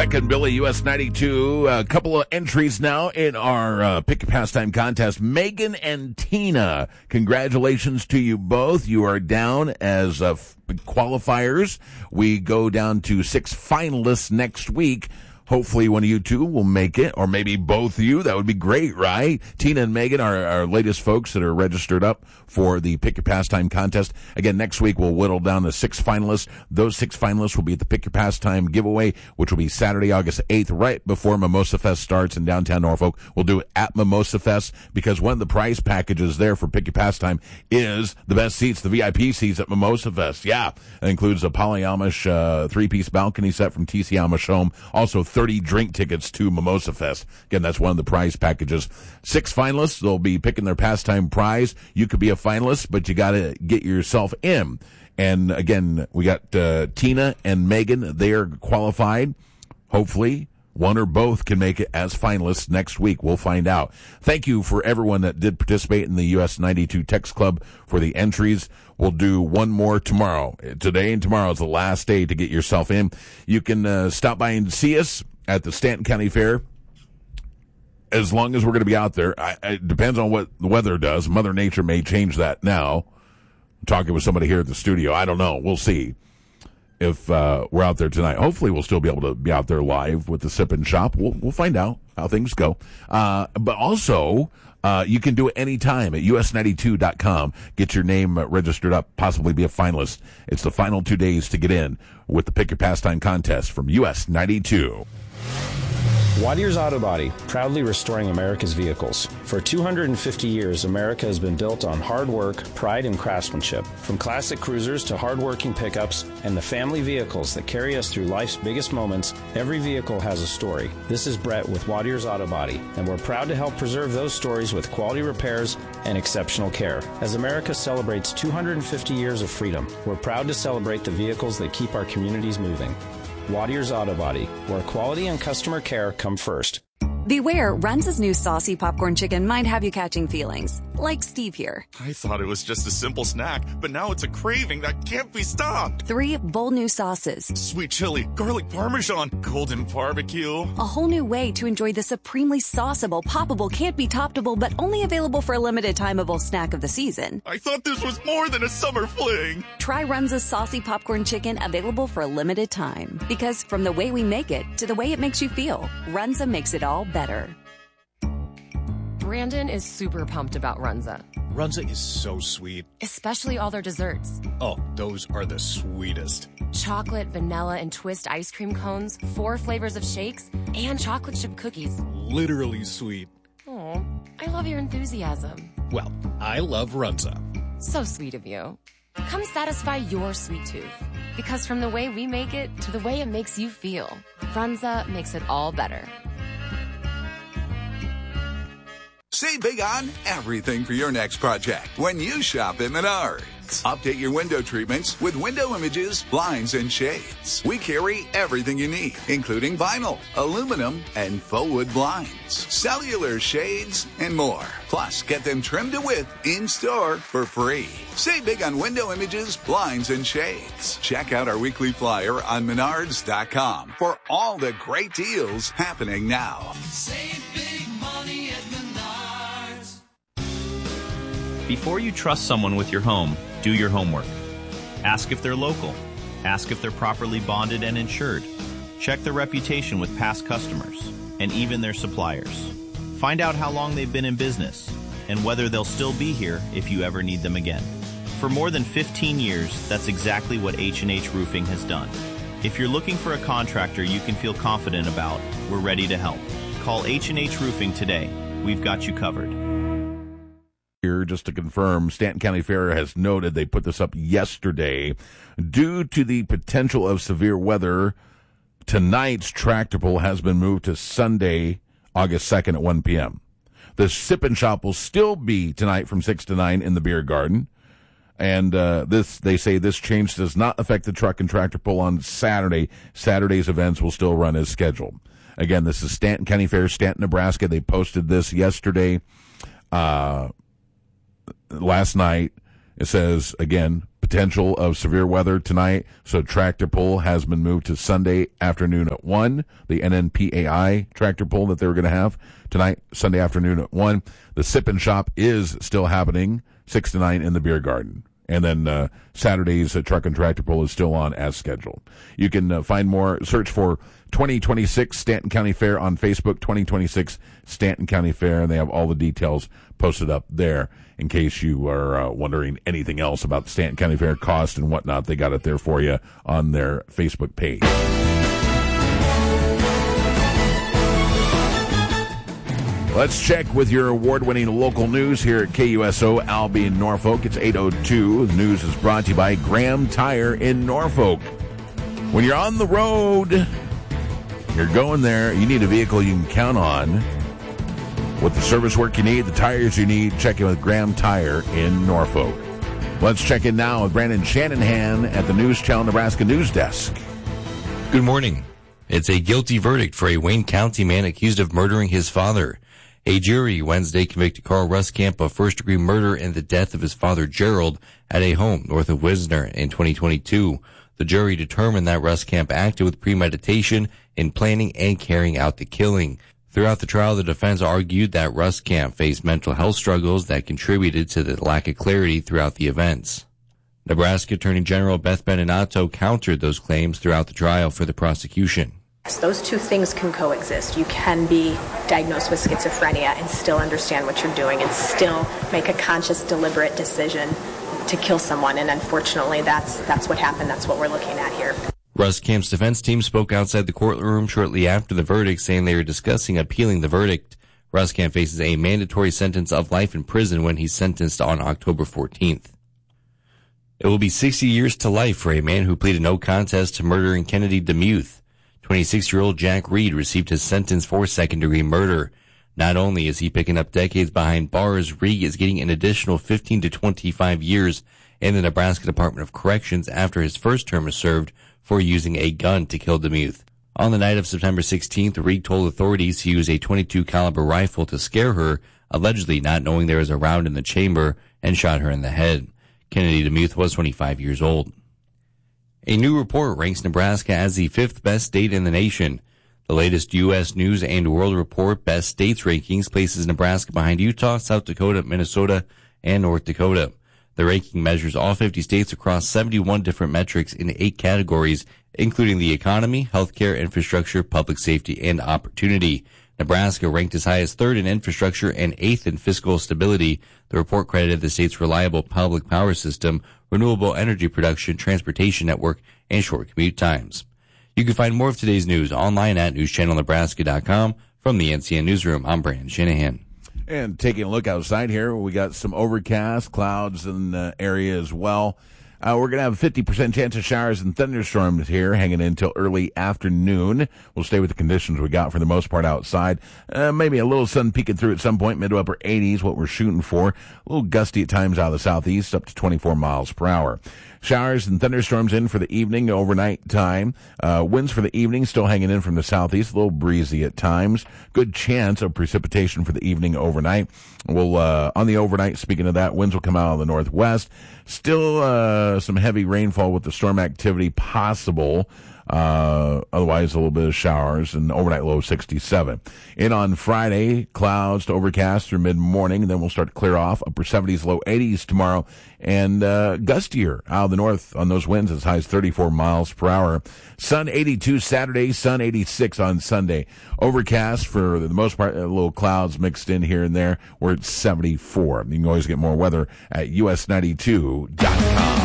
Becca and Billy, US 92. A couple of entries now in our Pick Your Pastime contest. Megan and Tina, congratulations to you both. You are down as qualifiers. We go down to 6 finalists next week. Hopefully one of you two will make it, or maybe both of you. That would be great, right? Tina and Megan are our latest folks that are registered up for the Pick Your Pastime contest. Again, next week we'll whittle down to 6 finalists. Those 6 finalists will be at the Pick Your Pastime giveaway, which will be Saturday, August 8th, right before Mimosa Fest starts in downtown Norfolk. We'll do it at Mimosa Fest because one of the prize packages there for Pick Your Pastime is the best seats, the VIP seats at Mimosa Fest. Yeah, it includes a Polyamish 3-piece balcony set from TC Amish Home. Also 30 drink tickets to Mimosa Fest. Again, that's one of the prize packages. 6 finalists. They'll be picking their pastime prize. You could be a finalist, but you got to get yourself in. And again, we got Tina and Megan. They are qualified. Hopefully, one or both can make it as finalists next week. We'll find out. Thank you for everyone that did participate in the US 92 Text Club for the entries. We'll do one more tomorrow. Today and tomorrow is the last day to get yourself in. You can stop by and see us at the Stanton County Fair. As long as we're going to be out there, it depends on what the weather does. Mother Nature may change that now. I'm talking with somebody here at the studio. I don't know. We'll see if we're out there tonight. Hopefully we'll still be able to be out there live with the Sip and Shop. We'll find out how things go. But also, you can do it anytime at us92.com. Get your name registered up, possibly be a finalist. It's the final 2 days to get in with the Pick Your Pastime contest from US 92. Wadier's Auto Body, proudly restoring America's vehicles. For 250 years, America has been built on hard work, pride, and craftsmanship. From classic cruisers to hard-working pickups and the family vehicles that carry us through life's biggest moments, every vehicle has a story. This is Brett with Wadier's Auto Body, and we're proud to help preserve those stories with quality repairs and exceptional care. As America celebrates 250 years of freedom, we're proud to celebrate the vehicles that keep our communities moving. Wadier's Auto Body, where quality and customer care come first. Beware, Runza's new saucy popcorn chicken might have you catching feelings. Like Steve here. I thought it was just a simple snack, but now it's a craving that can't be stopped. 3 bold new sauces. Sweet chili, garlic parmesan, golden barbecue. A whole new way to enjoy the supremely sauceable, poppable, can't be toppable, but only available for a limited timeable snack of the season. I thought this was more than a summer fling. Try Runza's saucy popcorn chicken, available for a limited time. Because from the way we make it to the way it makes you feel, Runza makes it all better. Brandon is super pumped about Runza. Runza is so sweet. Especially all their desserts. Oh, those are the sweetest. Chocolate, vanilla, and twist ice cream cones, 4 flavors of shakes, and chocolate chip cookies. Literally sweet. Oh, I love your enthusiasm. Well, I love Runza. So sweet of you. Come satisfy your sweet tooth. Because from the way we make it to the way it makes you feel, Runza makes it all better. Save big on everything for your next project when you shop at Menards. Update your window treatments with window images, blinds, and shades. We carry everything you need, including vinyl, aluminum, and faux wood blinds, cellular shades, and more. Plus, get them trimmed to width in-store for free. Save big on window images, blinds, and shades. Check out our weekly flyer on Menards.com for all the great deals happening now. Save big money at Menards. Before you trust someone with your home, do your homework. Ask if they're local. Ask if they're properly bonded and insured. Check their reputation with past customers and even their suppliers. Find out how long they've been in business and whether they'll still be here if you ever need them again. For more than 15 years, that's exactly what H&H Roofing has done. If you're looking for a contractor you can feel confident about, we're ready to help. Call H&H Roofing today. We've got you covered. Here, just to confirm, Stanton County Fair has noted, they put this up yesterday, due to the potential of severe weather, tonight's tractor pull has been moved to Sunday, August 2nd at 1 p.m. The Sip and Shop will still be tonight from 6 to 9 in the beer garden. And they say this change does not affect the truck and tractor pull on Saturday. Saturday's events will still run as scheduled. Again, this is Stanton County Fair, Stanton, Nebraska. They posted this yesterday. Last night, it says, again, potential of severe weather tonight, so tractor pull has been moved to Sunday afternoon at 1. The NNPAI tractor pull that they were going to have tonight, Sunday afternoon at 1. The Sip and Shop is still happening, 6 to 9 in the beer garden. And then Saturday's truck and tractor pull is still on as scheduled. You can find more, search for 2026 Stanton County Fair on Facebook, 2026 Stanton County Fair, and they have all the details posted up there in case you are wondering anything else about the Stanton County Fair cost and whatnot. They got it there for you on their Facebook page. Let's check with your award-winning local news here at KUSO Albion Norfolk. It's 8:02. The news is brought to you by Graham Tire in Norfolk. When you're on the road, you're going there, you need a vehicle you can count on. With the service work you need, the tires you need, check in with Graham Tire in Norfolk. Let's check in now with Brandon Shanahan at the News Channel Nebraska News Desk. Good morning. It's a guilty verdict for a Wayne County man accused of murdering his father. A jury Wednesday convicted Carl Ruskamp of first-degree murder in the death of his father Gerald at a home north of Wisner in 2022. The jury determined that Ruskamp acted with premeditation in planning and carrying out the killing. Throughout the trial, the defense argued that Ruskamp faced mental health struggles that contributed to the lack of clarity throughout the events. Nebraska Attorney General Beth Beninatto countered those claims throughout the trial for the prosecution. Those two things can coexist. You can be diagnosed with schizophrenia and still understand what you're doing and still make a conscious, deliberate decision to kill someone. And unfortunately, that's what happened. That's what we're looking at here. Ruskamp's defense team spoke outside the courtroom shortly after the verdict, saying they were discussing appealing the verdict. Ruskamp faces a mandatory sentence of life in prison when he's sentenced on October 14th. It will be 60 years to life for a man who pleaded no contest to murdering Kennedy DeMuth. 26-year-old Jack Reed received his sentence for second-degree murder. Not only is he picking up decades behind bars, Reed is getting an additional 15 to 25 years in the Nebraska Department of Corrections after his first term is served for using a gun to kill DeMuth. On the night of September 16th, Reed told authorities he used a .22 caliber rifle to scare her, allegedly not knowing there was a round in the chamber, and shot her in the head. Kennedy DeMuth was 25 years old. A new report ranks Nebraska as the 5th best state in the nation. The latest U.S. News and World Report Best States rankings places Nebraska behind Utah, South Dakota, Minnesota, and North Dakota. The ranking measures all 50 states across 71 different metrics in 8 categories, including the economy, healthcare, infrastructure, public safety, and opportunity. Nebraska ranked as high as 3rd in infrastructure and 8th in fiscal stability. The report credited the state's reliable public power system, renewable energy production, transportation network, and short commute times. You can find more of today's news online at newschannelnebraska.com. From the NCN Newsroom, I'm Brandon Shanahan. And taking a look outside here, we got some overcast clouds in the area as well. We're going to have a 50% chance of showers and thunderstorms here hanging in until early afternoon. We'll stay with the conditions we got for the most part outside. Maybe a little sun peeking through at some point, mid to upper 80s, what we're shooting for. A little gusty at times out of the southeast, up to 24 miles per hour. Showers and thunderstorms in for the evening, overnight time. Winds for the evening still hanging in from the southeast, a little breezy at times. Good chance of precipitation for the evening, overnight. We'll, on the overnight, speaking of that, winds will come out of the northwest. Still, some heavy rainfall with the storm activity possible. Otherwise, a little bit of showers and overnight low 67. In on Friday, clouds to overcast through mid-morning, and then we'll start to clear off. Upper 70s, low 80s tomorrow, and gustier out of the north on those winds as high as 34 miles per hour. Sun 82 Saturday, sun 86 on Sunday. Overcast for the most part, little clouds mixed in here and there. We're at 74. You can always get more weather at us92.com.